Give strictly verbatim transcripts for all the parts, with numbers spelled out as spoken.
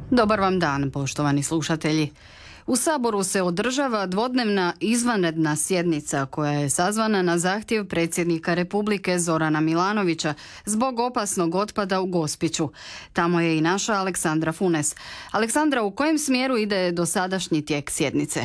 Dobar vam dan, poštovani slušatelji. U Saboru se održava dvodnevna izvanredna sjednica koja je sazvana na zahtjev predsjednika Republike Zorana Milanovića zbog opasnog otpada u Gospiću. Tamo je i naša Aleksandra Funes. Aleksandra, u kojem smjeru ide dosadašnji tijek sjednice?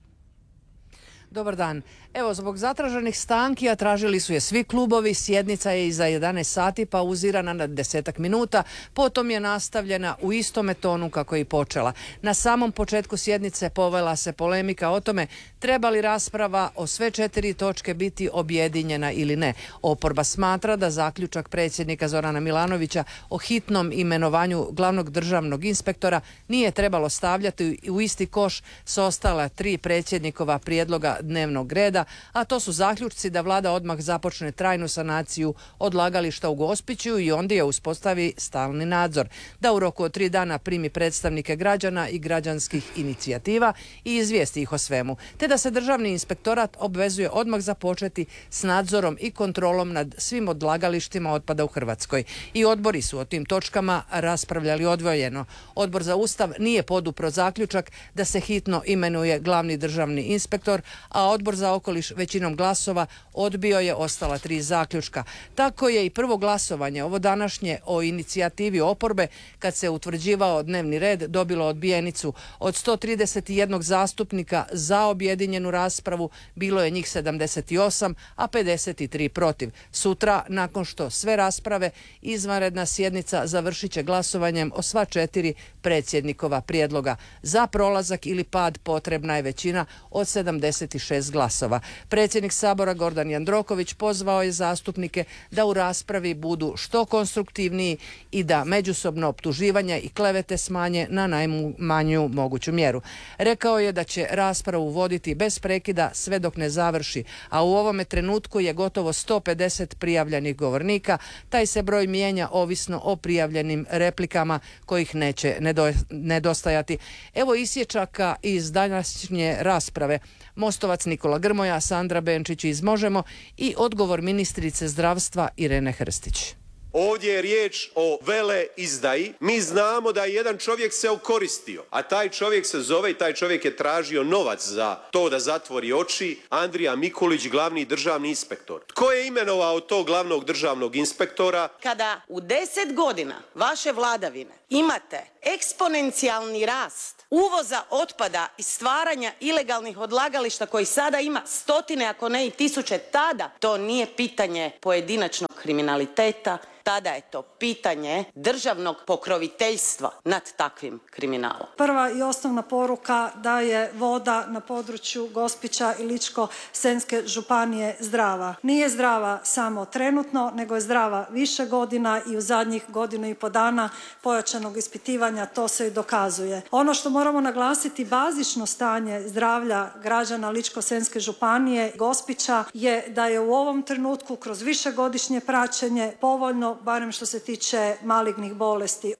Dobar dan. Evo, zbog zatraženih stanki, a tražili su je svi klubovi, sjednica je iza jedanaest sati pauzirana na desetak minuta, potom je nastavljena u istome tonu kako je i počela. Na samom početku sjednice povela se polemika o tome treba li rasprava o sve četiri točke biti objedinjena ili ne. Oporba smatra da zaključak predsjednika Zorana Milanovića o hitnom imenovanju glavnog državnog inspektora nije trebalo stavljati u isti koš s ostala tri predsjednikova prijedloga dnevnog reda, a to su zaključci da vlada odmah započne trajnu sanaciju odlagališta u Gospiću i onda je uspostavi stalni nadzor, da u roku od tri dana primi predstavnike građana i građanskih inicijativa i izvijesti ih o svemu, te da se državni inspektorat obvezuje odmah započeti s nadzorom i kontrolom nad svim odlagalištima otpada u Hrvatskoj. I odbori su o tim točkama raspravljali odvojeno. Odbor za Ustav nije podupro zaključak da se hitno imenuje glavni državni inspektor, a odbor za okoliš većinom glasova odbio je ostala tri zaključka. Tako je i prvo glasovanje, ovo današnje, o inicijativi oporbe, kad se utvrđivao dnevni red, dobilo odbijenicu. Od sto trideset jedan zastupnika za objedinjenu raspravu bilo je njih sedamdeset osam, a pedeset tri protiv. Sutra, nakon što sve rasprave, izvanredna sjednica završit će glasovanjem o sva četiri predsjednikova prijedloga. Za prolazak ili pad potrebna je većina od sedamdeset šest glasova. Predsjednik Sabora Gordan Jandroković pozvao je zastupnike da u raspravi budu što konstruktivniji i da međusobno optuživanje i klevete smanje na najmanju moguću mjeru. Rekao je da će raspravu voditi bez prekida sve dok ne završi, a u ovome trenutku je gotovo sto pedeset prijavljenih govornika. Taj se broj mijenja ovisno o prijavljenim replikama kojih neće nedostajati. Evo isječaka iz današnje rasprave. Mostovac Nikola Grmoja, Sandra Benčić iz Možemo i odgovor ministrice zdravstva Irene Hrstić. Ovdje je riječ o vele izdaji. Mi znamo da je jedan čovjek se okoristio, a taj čovjek se zove i taj čovjek je tražio novac za to da zatvori oči. Andrija Mikulić, glavni državni inspektor. Tko je imenovao tog glavnog državnog inspektora? Kada u deset godina vaše vladavine imate eksponencijalni rast uvoza otpada i stvaranja ilegalnih odlagališta koji sada ima stotine, ako ne i tisuće, tada to nije pitanje pojedinačnog kriminaliteta, tada je to pitanje državnog pokroviteljstva nad takvim kriminalom. Prva i osnovna poruka da je voda na području Gospića i Ličko-senjske županije zdrava. Nije zdrava samo trenutno, nego je zdrava više godina i u zadnjih godinu i po dana pojačanog ispitivanja to se i dokazuje. Ono što moramo naglasiti, bazično stanje zdravlja građana Ličko-senjske županije Gospića je da je u ovom trenutku kroz višegodišnje praćenje povoljno, barem što se tiče malignih bolesti.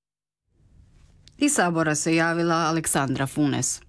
Iz Sabora se javila Aleksandra Funes.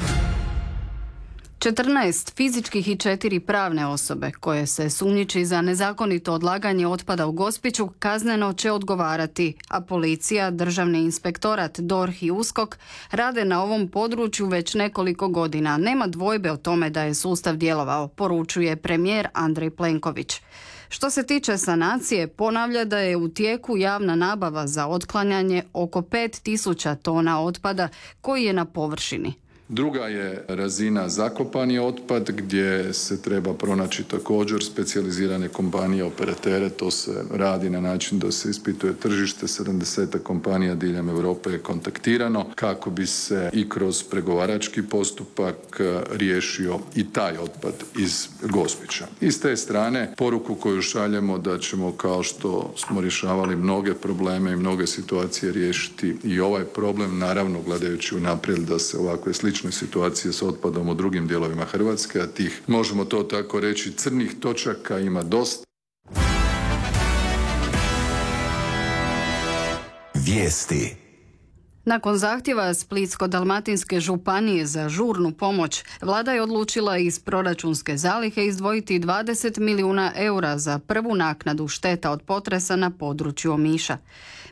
četrnaest fizičkih i četiri pravne osobe koje se sumnjiči za nezakonito odlaganje otpada u Gospiću kazneno će odgovarati, a policija, Državni inspektorat, D O R H i U S K O K rade na ovom području već nekoliko godina. Nema dvojbe o tome da je sustav djelovao, poručuje premijer Andrej Plenković. Što se tiče sanacije, ponavlja da je u tijeku javna nabava za otklanjanje oko pet tisuća tona otpada koji je na površini. Druga je razina zakopani otpad gdje se treba pronaći također specijalizirane kompanije, operatere. To se radi na način da se ispituje tržište. sedamdeset kompanija diljem Europe je kontaktirano kako bi se i kroz pregovarački postupak riješio i taj otpad iz Gospića. I s te strane poruku koju šaljemo da ćemo, kao što smo rješavali mnoge probleme i mnoge situacije, riješiti i ovaj problem, naravno gledajući unaprijed da se ovakve slične situacije s otpadom u drugim dijelovima Hrvatske, a tih, možemo to tako reći, crnih točaka ima dosta. Vijesti. Nakon zahtjeva Splitsko-dalmatinske županije za žurnu pomoć, vlada je odlučila iz proračunske zalihe izdvojiti dvadeset milijuna eura za prvu naknadu šteta od potresa na području Omiša.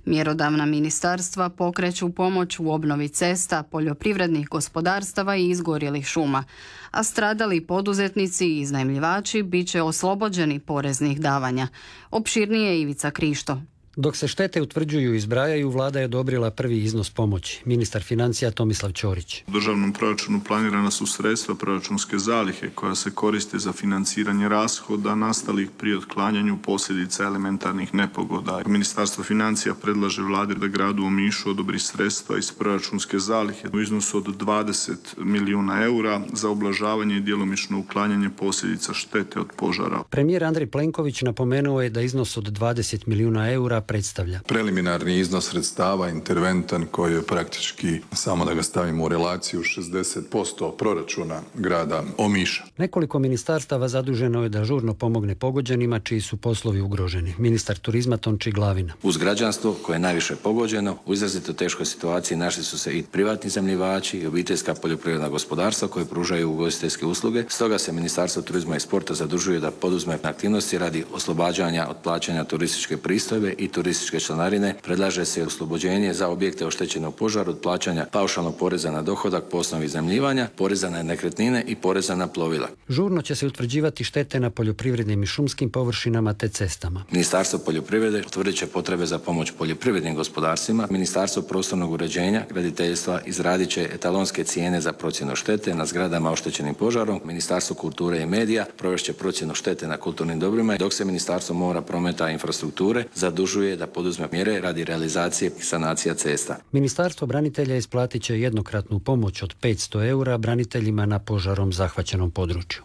Mjerodavna ministarstva pokreću pomoć u obnovi cesta, poljoprivrednih gospodarstava i izgorjelih šuma, a stradali poduzetnici i iznajmljivači bit će oslobođeni poreznih davanja. Opširnije Ivica Krišto. Dok se štete utvrđuju i zbrajaju, vlada je odobrila prvi iznos pomoći. Ministar financija Tomislav Ćorić. U državnom proračunu planirana su sredstva proračunske zalihe koja se koriste za financiranje rashoda nastalih pri otklanjanju posljedica elementarnih nepogoda. Ministarstvo financija predlaže vladi da gradu Omišu odobri sredstva iz proračunske zalihe u iznosu od dvadeset milijuna eura za ublažavanje i djelomično uklanjanje posljedica štete od požara. Premijer Andrej Plenković napomenuo je da iznos od dvadeset milijuna eura predstavlja preliminarni iznos sredstava, interventan, koji je praktički, samo da ga stavimo u relaciju, šezdeset posto proračuna grada Omiša. Nekoliko ministarstava zaduženo je da žurno pomogne pogođenima čiji su poslovi ugroženi. Ministar turizma Tonči Glavina. Uz građanstvo koje je najviše pogođeno, u izrazito teškoj situaciji našli su se i privatni iznajmljivači i obiteljska poljoprivredna gospodarstva koje pružaju ugostiteljske usluge. Stoga se Ministarstvo turizma i sporta zadužuje da poduzme aktivnosti radi oslobađanja od plaćanja turističke pristojbe i turističke članarine. Predlaže se oslobođenje za objekte oštećene u požaru od plaćanja paušalnog poreza na dohodak po osnovi iznajmljivanja, poreza na nekretnine i poreza na plovila. Žurno će se utvrđivati štete na poljoprivrednim i šumskim površinama te cestama. Ministarstvo poljoprivrede utvrdit će potrebe za pomoć poljoprivrednim gospodarstvima. Ministarstvo prostornog uređenja, graditeljstva izradit će etalonske cijene za procjenu štete na zgradama oštećenim požarom. Ministarstvo kulture i medija provest će procjenu štete na kulturnim dobrima, dok se Ministarstvo mora, prometa i infrastrukture zadužuje da poduzme mjere radi realizacije sanacija cesta. Ministarstvo branitelja isplatit će jednokratnu pomoć od petsto eura braniteljima na požarom zahvaćenom području.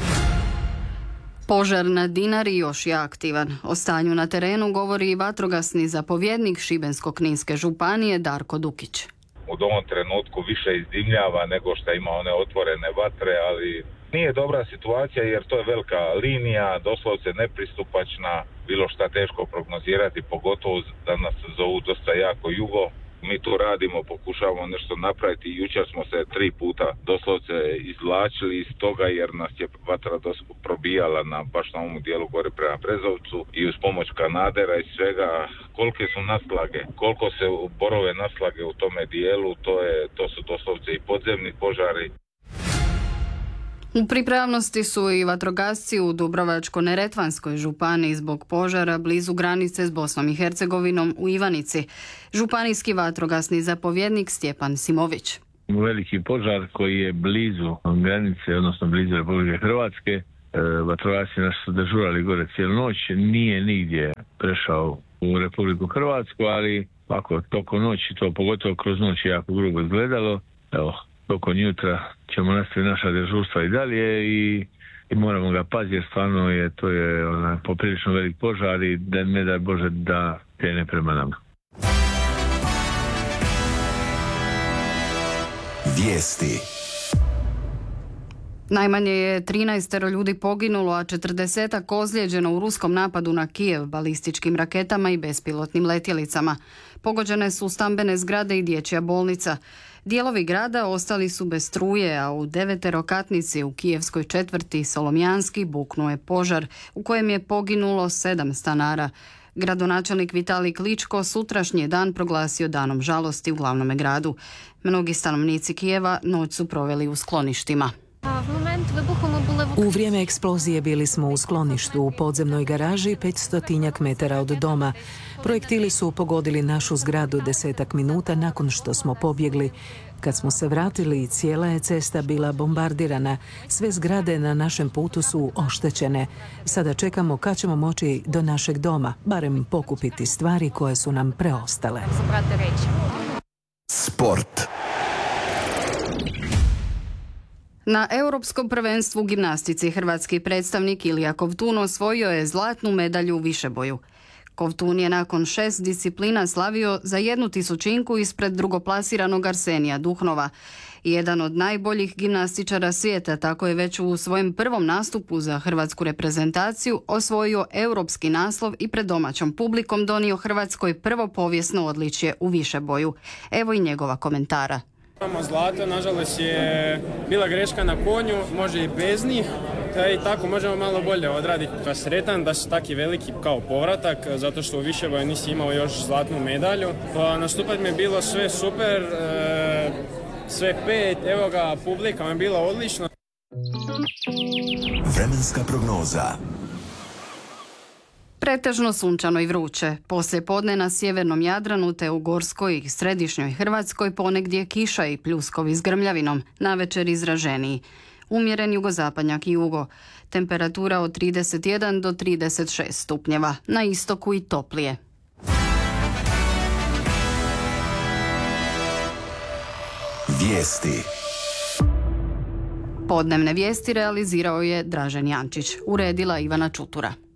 Požar na Dinari još je aktivan. O stanju na terenu govori i vatrogasni zapovjednik Šibensko-kninske županije Darko Dukić. U ovom trenutku više izdimljava nego što ima one otvorene vatre, ali nije dobra situacija jer to je velika linija, doslovce nepristupačna, bilo šta teško prognozirati, pogotovo da nas zovu dosta jako jugo. Mi tu radimo, pokušavamo nešto napraviti. Jučer smo se tri puta doslovce izvlačili iz toga jer nas je vatra probijala na baš na ovom dijelu gore prema Brezovcu i uz pomoć kanadera i svega. Kolike su naslage, koliko se borove naslage u tome dijelu, to, je, to su doslovce i podzemni požari. U pripravnosti su i vatrogasci u Dubrovačko-neretvanskoj županiji zbog požara blizu granice s Bosnom i Hercegovinom u Ivanici. Županijski vatrogasni zapovjednik Stjepan Simović. Veliki požar koji je blizu granice, odnosno blizu Republike Hrvatske. E, vatrogasci naši su dežurali gore cijelu noć. Nije nigdje prešao u Republiku Hrvatsku, ali ako tokom noći, to pogotovo kroz noć je jako grubo izgledalo. Evo, tokom jutra ćemo nastaviti naša dežurstva i dalje i, i moramo ga paziti jer stvarno je to je ona, poprilično velik požar i da ne daj Bože da krene prema nama. Vijesti. Najmanje je trinaestero ljudi poginulo, a četrdesetak ozlijeđeno u ruskom napadu na Kijev balističkim raketama i bespilotnim letjelicama. Pogođene su stambene zgrade i dječja bolnica. Dijelovi grada ostali su bez struje, a u deveterokatnici u kijevskoj četvrti Solomjanski buknuo je požar u kojem je poginulo sedam stanara. Gradonačelnik Vitalij Kličko sutrašnji je dan proglasio danom žalosti u glavnome gradu. Mnogi stanovnici Kijeva noć su proveli u skloništima. U vrijeme eksplozije bili smo u skloništu u podzemnoj garaži petstotinjak metara od doma. Projektili su pogodili našu zgradu desetak minuta nakon što smo pobjegli. Kad smo se vratili, cijela je cesta bila bombardirana. Sve zgrade na našem putu su oštećene. Sada čekamo kad ćemo moći do našeg doma, barem pokupiti stvari koje su nam preostale. Sport. Na Europskom prvenstvu u gimnastici hrvatski predstavnik Ilija Kovtun osvojio je zlatnu medalju u višeboju. Kovtun je nakon šest disciplina slavio za jednu tisućinku ispred drugoplasiranog Arsenija Duhnova. Jedan od najboljih gimnastičara svijeta, tako je već u svojem prvom nastupu za hrvatsku reprezentaciju osvojio europski naslov i pred domaćom publikom donio Hrvatskoj prvo povijesno odličje u višeboju. Evo i njegova komentara. Imamo zlato, nažalost je bila greška na konju, može i bez njih. i tako možemo malo bolje odraditi. Pa sretan da su taki veliki kao povratak, zato što u Viševoju nisi imao još zlatnu medalju. Pa nastupati mi je bilo sve super, e, sve pet, evo ga, publika mi je bila odlična. Vremenska prognoza. Pretežno sunčano i vruće. Poslije podne na sjevernom Jadranu te u Gorskoj i središnjoj Hrvatskoj ponegdje kiša i pljuskovi s grmljavinom, navečer izraženiji. Umjeren jugozapadnjak i jugo. Temperatura od trideset jedan do trideset šest stupnjeva. Na istoku i toplije. Vijesti. Podnevne vijesti realizirao je Dražen Jančić. Uredila Ivana Čutura.